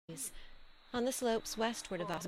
On the slopes westward of us,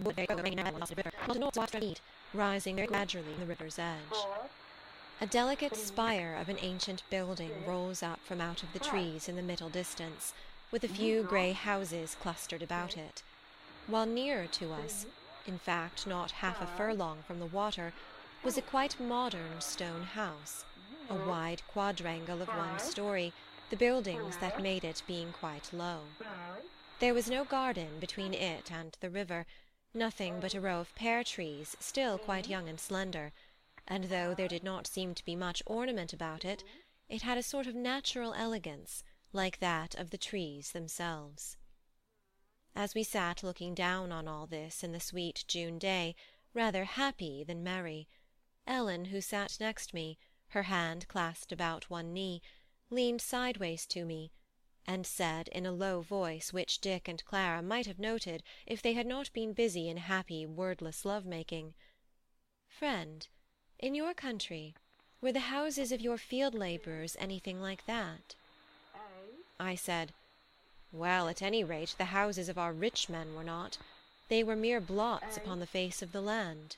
rising very gradually from the river's edge. A delicate spire of an ancient building rolls up from out of the trees in the middle distance, with a few grey houses clustered about it, while nearer to us, in fact not half a furlong from the water, was a quite modern stone house, a wide quadrangle of one story, the buildings that made it being quite low. There was no garden between it and the river, nothing but a row of pear trees still quite young and slender, and though there did not seem to be much ornament about it, it had a sort of natural elegance, like that of the trees themselves. As we sat looking down on all this in the sweet June day, rather happy than merry, Ellen, who sat next me, her hand clasped about one knee, leaned sideways to me, and said in a low voice which Dick and Clara might have noted if they had not been busy in happy wordless love-making, "Friend, in your country, were the houses of your field labourers anything like that?" I said, "Well, at any rate, the houses of our rich men were not. They were mere blots upon the face of the land."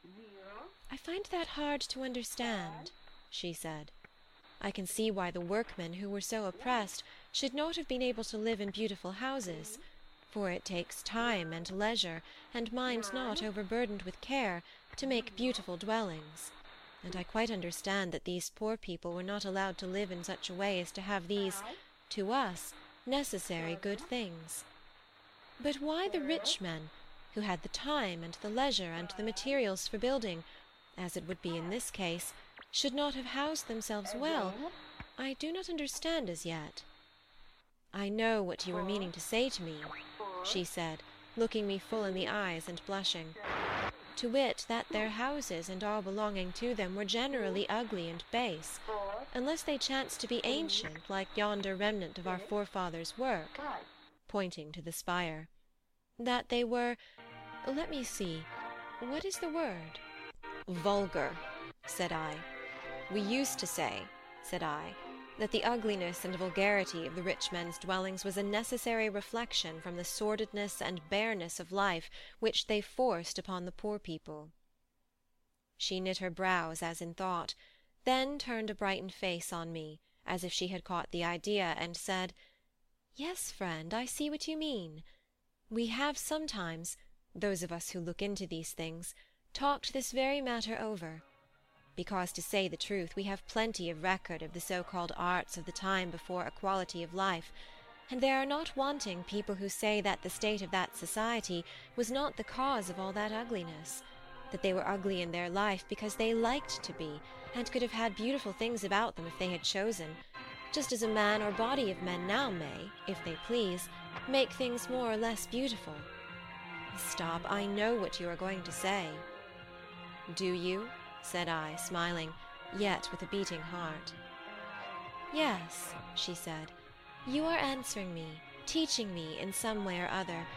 "I find that hard to understand," she said. "I can see why the workmen, who were so oppressed, should not have been able to live in beautiful houses, for it takes time and leisure, and minds not overburdened with care, to make beautiful dwellings, and I quite understand that these poor people were not allowed to live in such a way as to have these, to us, necessary good things. But why the rich men, who had the time and the leisure and the materials for building, as it would be in this case, should not have housed themselves well, I do not understand as yet." "I know what you were meaning to say to me," she said, looking me full in the eyes and blushing, "to wit, that their houses and all belonging to them were generally ugly and base, unless they chanced to be ancient like yonder remnant of our forefathers' work," pointing to the spire. "That they were, let me see, what is the word?" "Vulgar," said I. "We used to say," said I, "that the ugliness and vulgarity of the rich men's dwellings was a necessary reflection from the sordidness and bareness of life which they forced upon the poor people." She knit her brows as in thought, then turned a brightened face on me, as if she had caught the idea, and said, "Yes, friend, I see what you mean. We have sometimes, those of us who look into these things, talked this very matter over, because, to say the truth, we have plenty of record of the so-called arts of the time before equality of life, and there are not wanting people who say that the state of that society was not the cause of all that ugliness, that they were ugly in their life because they liked to be, and could have had beautiful things about them if they had chosen, just as a man or body of men now may, if they please, make things more or less beautiful. Stop, I know what you are going to say." "Do you?" said I, smiling, yet with a beating heart. "Yes," she said, "you are answering me, teaching me in some way or other